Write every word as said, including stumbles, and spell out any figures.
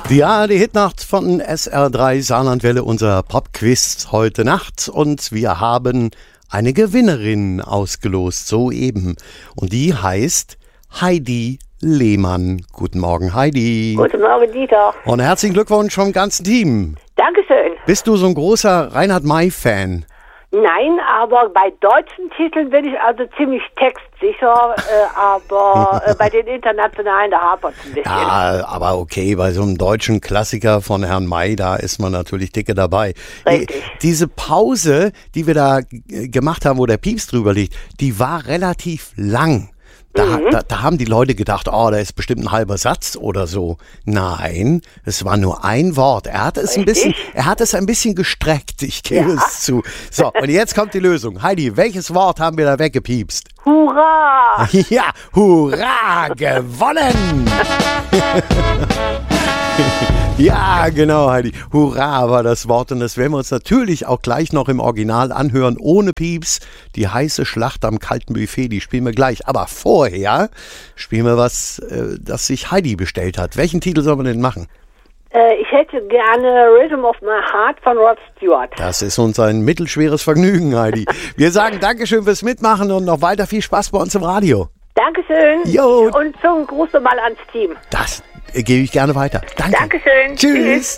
Ja, die Hitnacht von S R drei Saarlandwelle, unser Popquiz heute Nacht. Und wir haben eine Gewinnerin ausgelost, soeben. Und die heißt Heidi Lehmann. Guten Morgen, Heidi. Guten Morgen, Dieter. Und herzlichen Glückwunsch vom ganzen Team. Dankeschön. Bist du so ein großer Reinhard May-Fan? Nein, aber bei deutschen Titeln bin ich also ziemlich textsicher, äh, aber äh, bei den internationalen, da hapert es ein bisschen. Ja, aber okay, bei so einem deutschen Klassiker von Herrn May, da ist man natürlich dicke dabei. Richtig. Die, diese Pause, die wir da g- gemacht haben, wo der Pieps drüber liegt, die war relativ lang. Da, Mhm. da, da haben die Leute gedacht, oh, da ist bestimmt ein halber Satz oder so. Nein, es war nur ein Wort. Er hat es ein bisschen, Richtig. er hat es ein bisschen gestreckt, ich gebe Ja. es zu. So, und jetzt kommt die Lösung. Heidi, welches Wort haben wir da weggepiepst? Hurra! Ja, hurra, gewonnen! Ja, genau, Heidi. Hurra war das Wort und das werden wir uns natürlich auch gleich noch im Original anhören, ohne Pieps. Die heiße Schlacht am kalten Buffet, die spielen wir gleich. Aber vorher spielen wir was, äh, das sich Heidi bestellt hat. Welchen Titel sollen wir denn machen? Äh, ich hätte gerne Rhythm of My Heart von Rod Stewart. Das ist uns ein mittelschweres Vergnügen, Heidi. Wir sagen Dankeschön fürs Mitmachen und noch weiter viel Spaß bei uns im Radio. Dankeschön. Jo. Und zum Gruß mal ans Team. Das äh, gebe ich gerne weiter. Danke. Dankeschön. Tschüss.